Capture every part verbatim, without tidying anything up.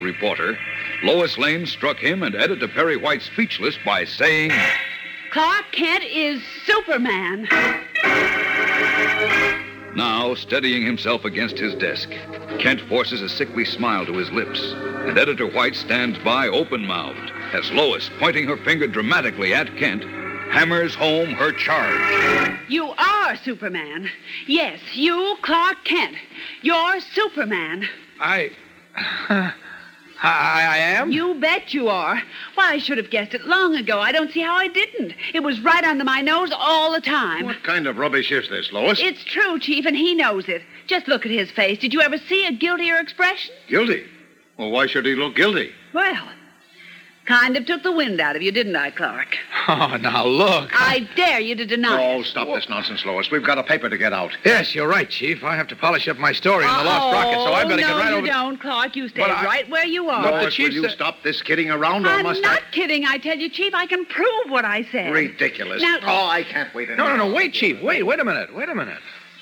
reporter, Lois Lane struck him and Editor Perry White speechless by saying, Clark Kent is Superman. Now, steadying himself against his desk, Kent forces a sickly smile to his lips, and Editor White stands by open-mouthed as Lois, pointing her finger dramatically at Kent, hammers home her charge. You are Superman. Yes, you, Clark Kent. You're Superman. I... I, I am? You bet you are. Why, I should have guessed it long ago. I don't see how I didn't. It was right under my nose all the time. What kind of rubbish is this, Lois? It's true, Chief, and he knows it. Just look at his face. Did you ever see a guiltier expression? Guilty? Well, why should he look guilty? Well, kind of took the wind out of you, didn't I, Clark? Oh, now look. I dare you to deny Oh, it. stop this nonsense, Lois. We've got a paper to get out. Yes, you're right, Chief. I have to polish up my story on the Lost Rocket, so I better no, get right you over... No, you don't, Clark. You stay I... right where you are. But the Lois, Chief will you said... stop this kidding around, or I'm must not I... kidding, I tell you, Chief. I can prove what I said. Ridiculous. Now... Oh, I can't wait No, anymore. no, no, wait, Chief. Wait, wait a minute. Wait a minute.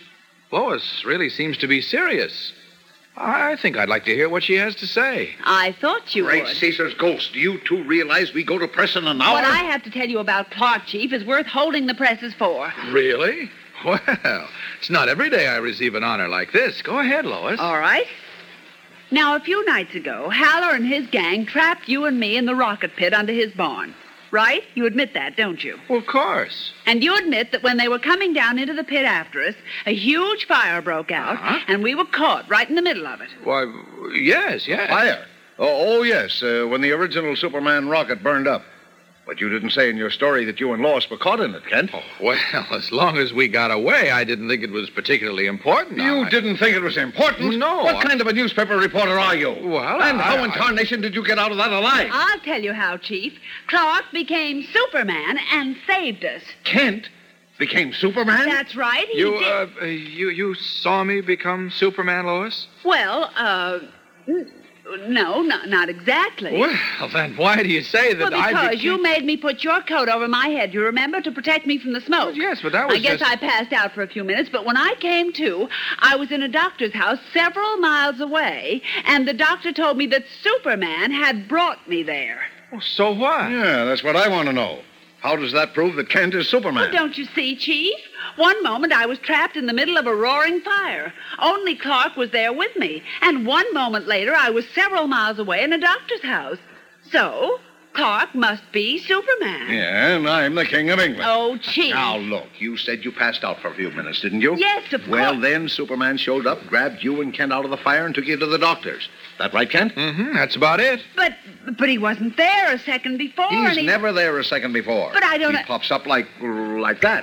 Lois really seems to be serious. I think I'd like to hear what she has to say. I thought you Great would. Caesar's ghost. Do you two realize we go to press in an hour? What I have to tell you about Clark, Chief, is worth holding the presses for. Really? Well, it's not every day I receive an honor like this. Go ahead, Lois. All right. Now, a few nights ago, Haller and his gang trapped you and me in the rocket pit under his barn. Right? You admit that, don't you? Well, of course. And you admit that when they were coming down into the pit after us, a huge fire broke out, Uh-huh. and we were caught right in the middle of it. Why, yes, yes. Fire? Oh, oh yes, uh, when the original Superman rocket burned up. But you didn't say in your story that you and Lois were caught in it, Kent. Oh, well, as long as we got away, I didn't think it was particularly important. You I... didn't think it was important? No, What I- kind of a newspaper reporter are you? Well, And I- how I- in tarnation did you get out of that alive? I'll tell you how, Chief. Clark became Superman and saved us. Kent became Superman? That's right. He You, did. uh, you, you saw me become Superman, Lois? Well, uh, n- no, not, not exactly. Well, then why do you say that Well, I because became... you made me put your coat over my head, you remember, to protect me from the smoke. Well, yes, but that was I guess just- I passed out for a few minutes, but when I came to, I was in a doctor's house several miles away, and the doctor told me that Superman had brought me there. Well, so what? Yeah, that's what I want to know. How does that prove that Kent is Superman? Well, don't you see, Chief? One moment I was trapped in the middle of a roaring fire. Only Clark was there with me. And one moment later, I was several miles away in a doctor's house. So, Clark must be Superman. Yeah, and I'm the King of England. Oh, Chief. Now, look, you said you passed out for a few minutes, didn't you? Yes, of Well, course. then Superman showed up, grabbed you and Kent out of the fire, and took you to the doctor's. That right, Kent? Mm-hmm, that's about it. But but he wasn't there a second before. He's and he... never there a second before. But I don't He know- pops up like like that.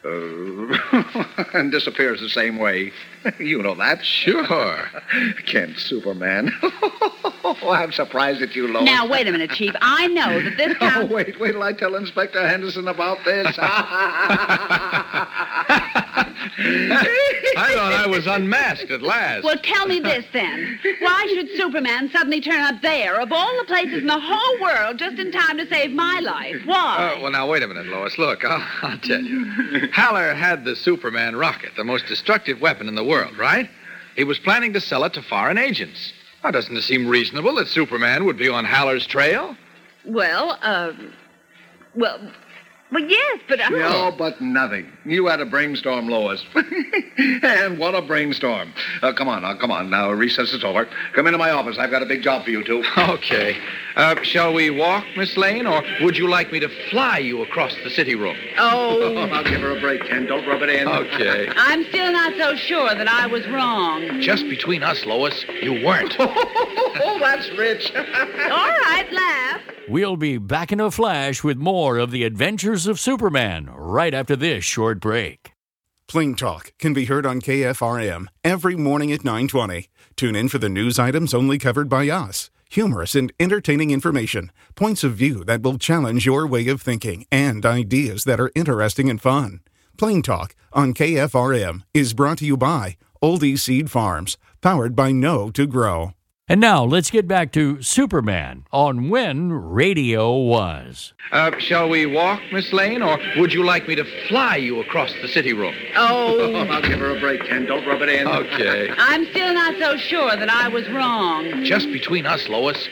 Uh, and disappears the same way. You know that. Sure. Kent, Superman. I'm surprised at you, Lois. Now, wait a minute, Chief. I know that this Oh, counts... wait, wait till I tell Inspector Henderson about this. I thought I was unmasked at last. Well, tell me this, then. Why should Superman suddenly turn up there, of all the places in the whole world, just in time to save my life? Why? Uh, well, now, wait a minute, Lois. Look, I'll, I'll tell you. Haller had the Superman rocket, the most destructive weapon in the world, right? He was planning to sell it to foreign agents. Now, doesn't it seem reasonable that Superman would be on Haller's trail? Well, uh... Well... Well, yes, but... I No, but nothing. You had a brainstorm, Lois. And what a brainstorm. Uh, come on, now, come on. Now, recess is over. Come into my office. I've got a big job for you two. Okay. Uh, shall we walk, Miss Lane, or would you like me to fly you across the city room? Oh, I'll give her a break, Ken. Don't rub it in. Okay. I'm still not so sure that I was wrong. Just between us, Lois, you weren't. Oh, that's rich. All right, laugh. We'll be back in a flash with more of the adventures of Superman right after this short break. Plain Talk can be heard on K F R M every morning at nine twenty. Tune in for the news items only covered by us. Humorous and entertaining information, points of view that will challenge your way of thinking, and ideas that are interesting and fun. Plain Talk on K F R M is brought to you by Oldie Seed Farms, powered by Know to Grow. And now let's get back to Superman on When Radio Was. Uh, shall we walk, Miss Lane, or would you like me to fly you across the city room? Oh, I'll give her a break, Ken. Don't rub it in. Okay. I'm still not so sure that I was wrong. Just between us, Lois,